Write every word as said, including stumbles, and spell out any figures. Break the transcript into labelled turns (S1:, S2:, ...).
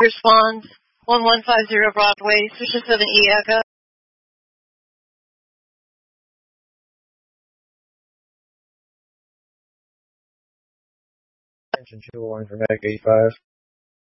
S1: Responds one one five zero Broadway, Swisher seven E Echo.
S2: Attention, two one for Mac eighty-five.